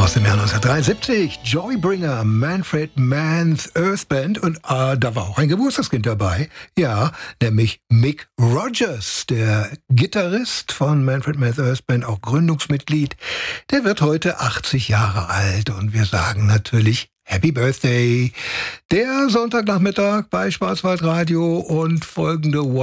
Aus dem Jahr 1973, Joybringer, Manfred Mann's Earth Band, und da war auch ein Geburtstagskind dabei, ja, nämlich Mick Rogers, der Gitarrist von Manfred Mann's Earth Band, auch Gründungsmitglied. Der wird heute 80 Jahre alt und wir sagen natürlich Happy Birthday. Der Sonntagnachmittag bei Schwarzwaldradio und folgende